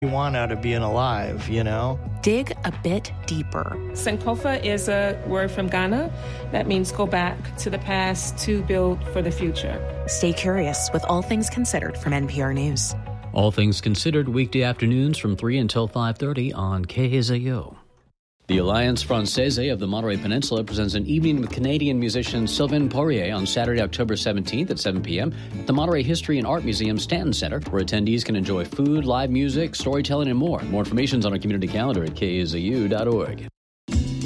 you want out of being alive, you know? Dig a bit deeper. Sankofa is a word from Ghana that means go back to the past to build for the future. Stay curious with All Things Considered from NPR News. All Things Considered, weekday afternoons from 3 until 5:30 on KZO. The Alliance Française of the Monterey Peninsula presents an evening with Canadian musician Sylvain Poirier on Saturday, October 17th at 7 p.m. at the Monterey History and Art Museum Stanton Center, where attendees can enjoy food, live music, storytelling, and more. More information is on our community calendar at kzu.org.